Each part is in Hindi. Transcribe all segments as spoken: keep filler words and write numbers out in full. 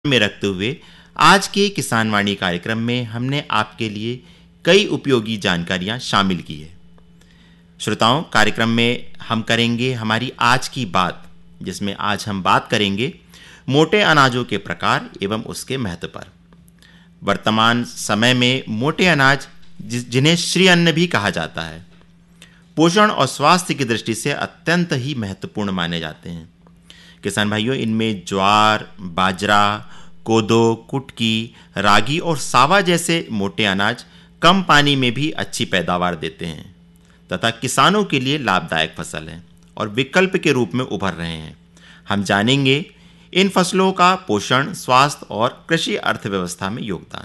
में रखते हुए आज के किसान वाणी कार्यक्रम में हमने आपके लिए कई उपयोगी जानकारियां शामिल की है। श्रोताओं, कार्यक्रम में हम करेंगे हमारी आज की बात, जिसमें आज हम बात करेंगे मोटे अनाजों के प्रकार एवं उसके महत्व पर। वर्तमान समय में मोटे अनाज, जिन्हें श्री अन्न भी कहा जाता है, पोषण और स्वास्थ्य की दृष्टि से अत्यंत ही महत्वपूर्ण माने जाते हैं। किसान भाइयों, इनमें ज्वार, बाजरा, कोदो, कुटकी, रागी और सावा जैसे मोटे अनाज कम पानी में भी अच्छी पैदावार देते हैं तथा किसानों के लिए लाभदायक फसल हैं और विकल्प के रूप में उभर रहे हैं। हम जानेंगे इन फसलों का पोषण, स्वास्थ्य और कृषि अर्थव्यवस्था में योगदान।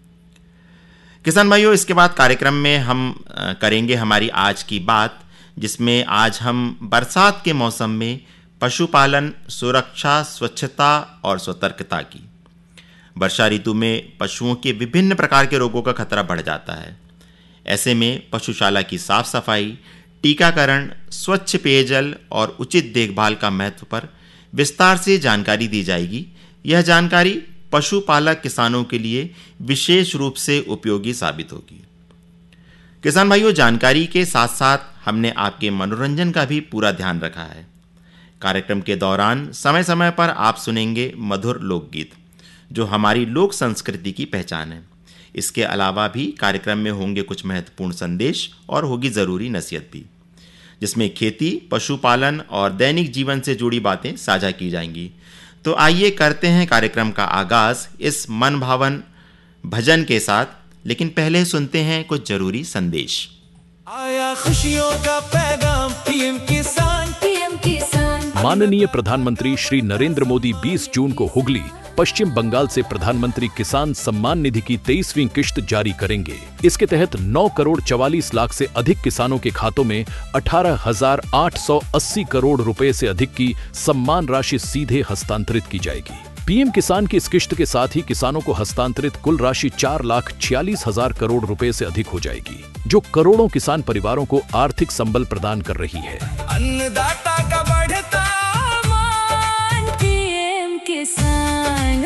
किसान भाइयों, इसके बाद कार्यक्रम में हम करेंगे हमारी आज की बात, जिसमें आज हम बरसात के मौसम में पशुपालन, सुरक्षा, स्वच्छता और सतर्कता की। वर्षा ऋतु में पशुओं के विभिन्न प्रकार के रोगों का खतरा बढ़ जाता है। ऐसे में पशुशाला की साफ सफाई, टीकाकरण, स्वच्छ पेयजल और उचित देखभाल का महत्व पर विस्तार से जानकारी दी जाएगी। यह जानकारी पशुपालक किसानों के लिए विशेष रूप से उपयोगी साबित होगी। किसान भाइयों, जानकारी के साथ साथ हमने आपके मनोरंजन का भी पूरा ध्यान रखा है। कार्यक्रम के दौरान समय समय पर आप सुनेंगे मधुर लोकगीत, जो हमारी लोक संस्कृति की पहचान है। इसके अलावा भी कार्यक्रम में होंगे कुछ महत्वपूर्ण संदेश और होगी ज़रूरी नसीहत भी, जिसमें खेती, पशुपालन और दैनिक जीवन से जुड़ी बातें साझा की जाएंगी। तो आइए करते हैं कार्यक्रम का आगाज इस मन भावन भजन के साथ, लेकिन पहले सुनते हैं कुछ जरूरी संदेश। आया खुशियों का पैगाम, पीएम किसान, पीएम किसान। माननीय प्रधानमंत्री श्री नरेंद्र मोदी बीस जून को हुगली, पश्चिम बंगाल से प्रधानमंत्री किसान सम्मान निधि की तेईसवीं किश्त जारी करेंगे। इसके तहत नौ करोड़ चवालीस लाख से अधिक किसानों के खातों में अठारह हजार आठ सौ अस्सी करोड़ रुपए से अधिक की सम्मान राशि सीधे हस्तांतरित की जाएगी। पीएम किसान की इस किश्त के साथ ही किसानों को हस्तांतरित कुल राशि चार लाख छियालीस हजार करोड़ रुपए से अधिक हो जाएगी, जो करोड़ों किसान परिवारों को आर्थिक संबल प्रदान कर रही है। अन्नदाता का बढ़ता मान, पीएम किसान।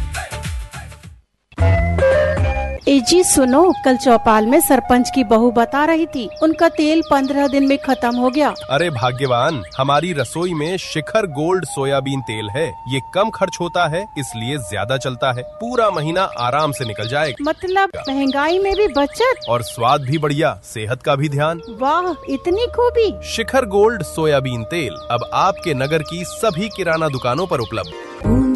ए जी सुनो, कल चौपाल में सरपंच की बहू बता रही थी उनका तेल पंद्रह दिन में खत्म हो गया। अरे भाग्यवान, हमारी रसोई में शिखर गोल्ड सोयाबीन तेल है। ये कम खर्च होता है, इसलिए ज्यादा चलता है। पूरा महीना आराम से निकल जाएगा। मतलब महंगाई में भी बचत और स्वाद भी बढ़िया, सेहत का भी ध्यान। वाह, इतनी खूबी। शिखर गोल्ड सोयाबीन तेल अब आपके नगर की सभी किराना दुकानों पर उपलब्ध।